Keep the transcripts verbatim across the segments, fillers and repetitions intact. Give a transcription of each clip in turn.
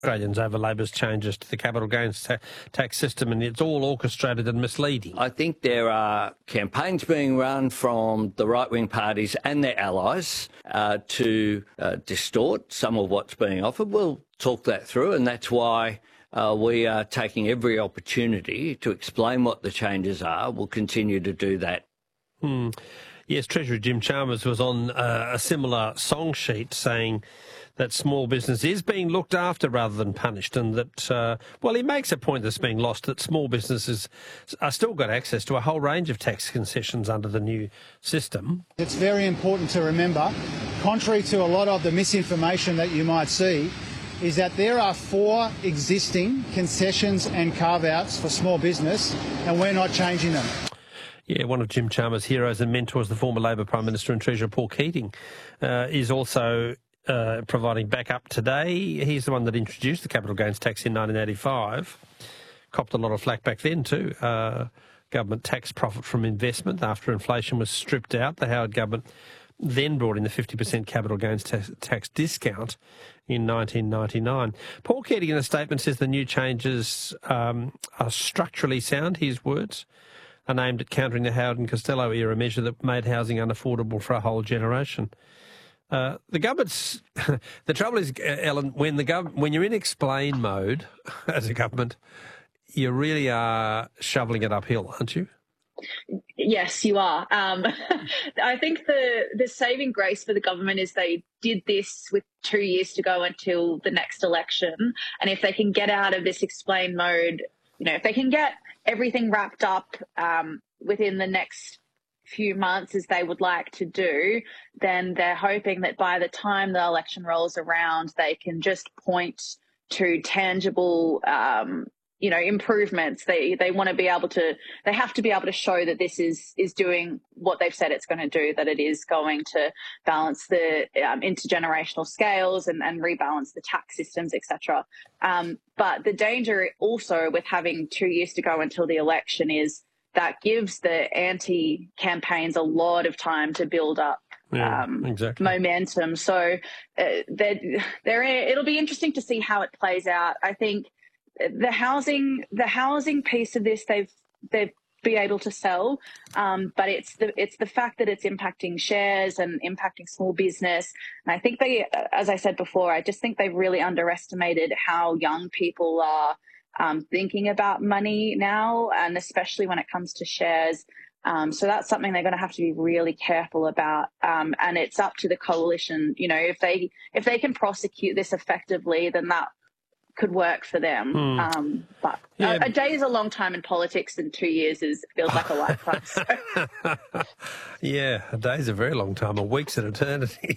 Australians over Labor's changes to the capital gains ta- tax system, and it's all orchestrated and misleading. I think there are campaigns being run from the right-wing parties and their allies uh, to uh, distort some of what's being offered. We'll talk that through, and that's why uh, we are taking every opportunity to explain what the changes are. We'll continue to do that. Hmm. Yes, Treasurer Jim Chalmers was on uh, a similar song sheet saying that small business is being looked after rather than punished, and that, uh, well, he makes a point that's being lost, that small businesses are still got access to a whole range of tax concessions under the new system. It's very important to remember, contrary to a lot of the misinformation that you might see, is that there are four existing concessions and carve-outs for small business, and we're not changing them. Yeah, one of Jim Chalmers' heroes and mentors, the former Labor Prime Minister and Treasurer Paul Keating, uh, is also uh, providing backup today. He's the one that introduced the capital gains tax in nineteen eighty-five. Copped a lot of flack back then too. Uh, government tax profit from investment after inflation was stripped out. The Howard government then brought in the fifty percent capital gains tax, tax discount in nineteen ninety-nine. Paul Keating in a statement says the new changes um, are structurally sound, his words, and aimed at countering the Howard and Costello era measure that made housing unaffordable for a whole generation. Uh, the government's the trouble is, Ellen, when the gov- when you're in explain mode as a government, you really are shoveling it uphill, aren't you? Yes, you are. Um, I think the the saving grace for the government is they did this with two years to go until the next election, and if they can get out of this explain mode, you know, if they can get everything wrapped up um, within the next few months as they would like to do, then they're hoping that by the time the election rolls around, they can just point to tangible, um, you know, improvements. They they want to be able to, they have to be able to show that this is is doing what they've said it's going to do, that it is going to balance the um, intergenerational scales and, and rebalance the tax systems, et cetera. Um, but the danger also with having two years to go until the election is that gives the anti-campaigns a lot of time to build up yeah, um, exactly. momentum. So uh, they're, they're, it'll be interesting to see how it plays out. I think the housing, the housing piece of this, they've they've be able to sell, um, but it's the it's the fact that it's impacting shares and impacting small business. And I think they, as I said before, I just think they've really underestimated how young people are um, thinking about money now, and especially when it comes to shares. Um, so that's something they're going to have to be really careful about. Um, and it's up to the coalition. You know, if they if they can prosecute this effectively, then that could work for them. Hmm. Um, but yeah. a, a day is a long time in politics, and two years is feels like a lifetime. So. Yeah, a day is a very long time. A week's an eternity.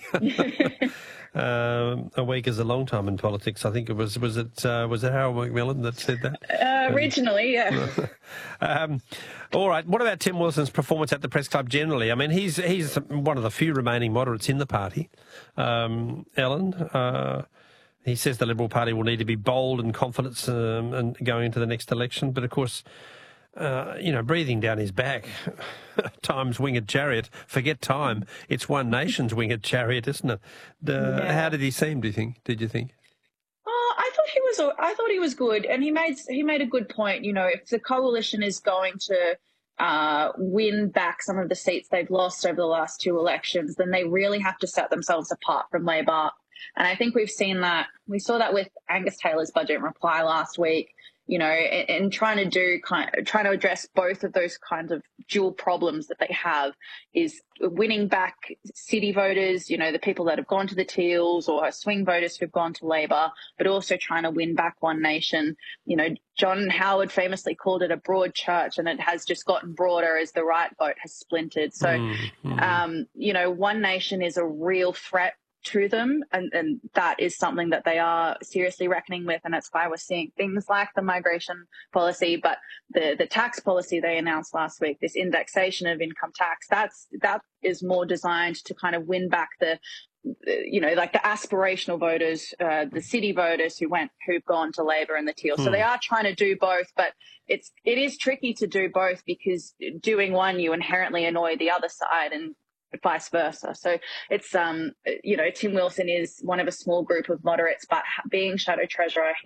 um, a week is a long time in politics. I think it was was it uh, was it Harold Macmillan that said that uh, originally? Yeah. um, all right. What about Tim Wilson's performance at the press club generally? I mean, he's he's one of the few remaining moderates in the party. Um, Ellen. Uh, He says the Liberal Party will need to be bold and confident um, and going into the next election. But, of course, uh, you know, breathing down his back, time's winged chariot. Forget time. It's one nation's winged chariot, isn't it? Uh, yeah. How did he seem, do you think? Did you think? Oh, I thought he was I thought he was good. And he made, he made a good point. You know, if the coalition is going to uh, win back some of the seats they've lost over the last two elections, then they really have to set themselves apart from Labor. And I think we've seen that. We saw that with Angus Taylor's budget reply last week, you know, in, in trying to do kind of, trying to address both of those kinds of dual problems that they have, is winning back city voters, you know, the people that have gone to the Teals, or swing voters who've gone to Labor, but also trying to win back One Nation. You know, John Howard famously called it a broad church, and it has just gotten broader as the right vote has splintered. So, mm-hmm. um, you know, One Nation is a real threat to them, and, and that is something that they are seriously reckoning with, and that's why we're seeing things like the migration policy, but the the tax policy they announced last week, this indexation of income tax, that's that is more designed to kind of win back the, you know, like the aspirational voters, uh, the city voters who went who've gone to Labor and the Teal. Hmm. So they are trying to do both, but it's it is tricky to do both, because doing one, you inherently annoy the other side, and vice versa. So it's, um, you know, Tim Wilson is one of a small group of moderates, but being Shadow Treasurer,